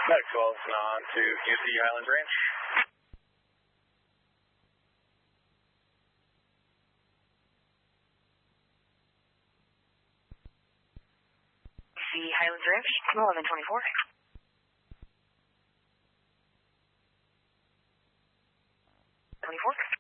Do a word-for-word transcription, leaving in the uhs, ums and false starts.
Medic twelve, on to U C Highland Ranch. U C Highland Ranch, eleven twenty-four. twenty-four.